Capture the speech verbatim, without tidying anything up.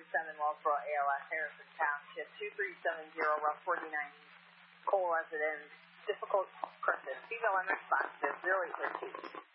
seven, Wellsboro, A L S, Harrison Township, two three seven zero, Route forty-nine, Cole residence, difficult person, female unresponsive, zero eight thirteen.